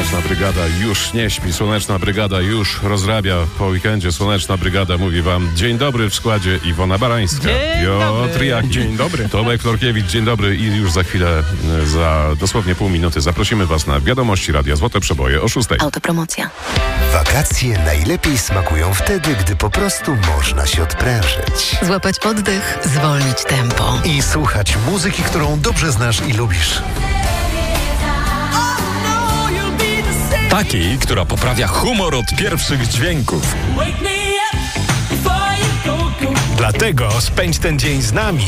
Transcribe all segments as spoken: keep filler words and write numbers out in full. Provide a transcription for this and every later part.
Słoneczna Brygada już nie śpi, Słoneczna Brygada już rozrabia po weekendzie. Słoneczna Brygada mówi wam dzień dobry w składzie Iwona Barańska, Dzień Piotr dobry. Jaki, Dzień dobry. Tomek Florkiewicz, dzień dobry i już za chwilę, za dosłownie pół minuty zaprosimy was na wiadomości Radia Złote Przeboje o szóstej. Autopromocja. Wakacje najlepiej smakują wtedy, gdy po prostu można się odprężyć. Złapać oddech, zwolnić tempo. I słuchać muzyki, którą dobrze znasz i lubisz. Takiej, która poprawia humor od pierwszych dźwięków. Dlatego spędź ten dzień z nami.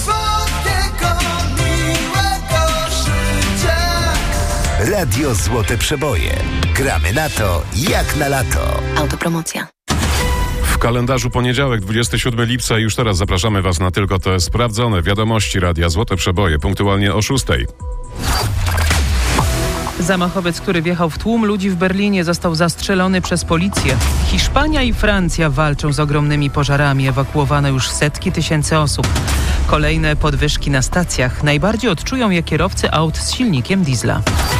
Radio Złote Przeboje. Gramy na to, jak na lato. Autopromocja. W kalendarzu poniedziałek, dwudziestego siódmego lipca. Już teraz zapraszamy was na tylko te sprawdzone wiadomości Radia Złote Przeboje, punktualnie o szóstej. Zamachowiec, który wjechał w tłum ludzi w Berlinie, został zastrzelony przez policję. Hiszpania i Francja walczą z ogromnymi pożarami. Ewakuowano już setki tysięcy osób. Kolejne podwyżki na stacjach. Najbardziej odczują je kierowcy aut z silnikiem diesla.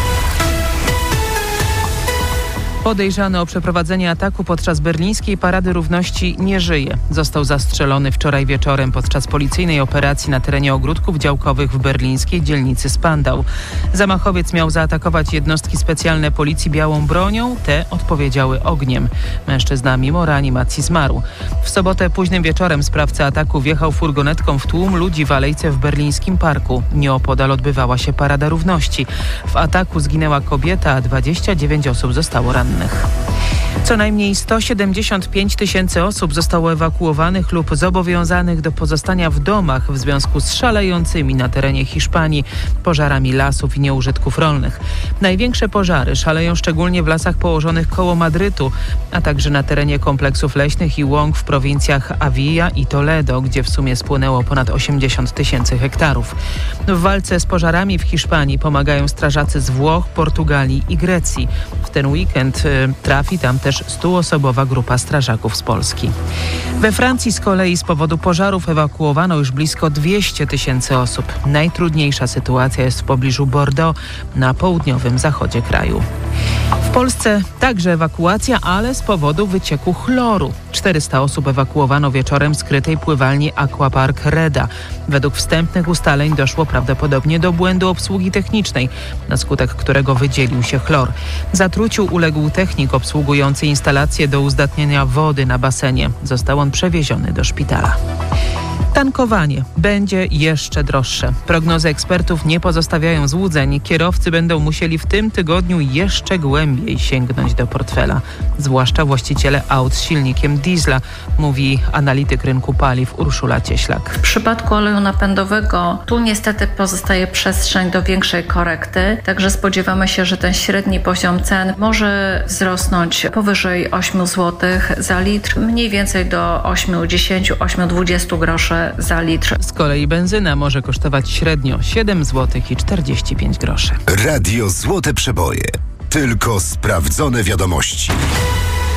Podejrzany o przeprowadzenie ataku podczas berlińskiej Parady Równości nie żyje. Został zastrzelony wczoraj wieczorem podczas policyjnej operacji na terenie ogródków działkowych w berlińskiej dzielnicy Spandau. Zamachowiec miał zaatakować jednostki specjalne policji białą bronią. Te odpowiedziały ogniem. Mężczyzna mimo reanimacji zmarł. W sobotę późnym wieczorem sprawca ataku wjechał furgonetką w tłum ludzi w alejce w berlińskim parku. Nieopodal odbywała się Parada Równości. W ataku zginęła kobieta, a dwadzieścia dziewięć osób zostało rannych. Co najmniej sto siedemdziesiąt pięć tysięcy osób zostało ewakuowanych lub zobowiązanych do pozostania w domach w związku z szalejącymi na terenie Hiszpanii pożarami lasów i nieużytków rolnych. Największe pożary szaleją szczególnie w lasach położonych koło Madrytu, a także na terenie kompleksów leśnych i łąk w prowincjach Avilla i Toledo, gdzie w sumie spłynęło ponad osiemdziesiąt tysięcy hektarów. W walce z pożarami w Hiszpanii pomagają strażacy z Włoch, Portugalii i Grecji. W ten weekend y, trafi tam też stuosobowa grupa strażaków z Polski. We Francji z kolei z powodu pożarów ewakuowano już blisko dwieście tysięcy osób. Najtrudniejsza sytuacja jest w pobliżu Bordeaux, na południowym zachodzie kraju. W Polsce także ewakuacja, ale z powodu wycieku chloru. czterysta osób ewakuowano wieczorem z skrytej pływalni Aquapark Reda. Według wstępnych ustaleń doszło prawdopodobnie do błędu obsługi technicznej, na skutek którego wydzielił się chlor. Zatruciu uległ technik obsługujący instalację do uzdatniania wody na basenie. Został on przewieziony do szpitala. Tankowanie będzie jeszcze droższe. Prognozy ekspertów nie pozostawiają złudzeń. Kierowcy będą musieli w tym tygodniu jeszcze głębiej sięgnąć do portfela. Zwłaszcza właściciele aut z silnikiem diesla, mówi analityk rynku paliw Urszula Cieślak. W przypadku oleju napędowego tu niestety pozostaje przestrzeń do większej korekty, także spodziewamy się, że ten średni poziom cen może wzrosnąć powyżej osiem złotych za litr, mniej więcej do osiem, dziesięć, osiem, dwadzieścia groszy za litr. Z kolei benzyna może kosztować średnio siedem złotych i czterdzieści pięć groszy. Radio Złote Przeboje. Tylko sprawdzone wiadomości.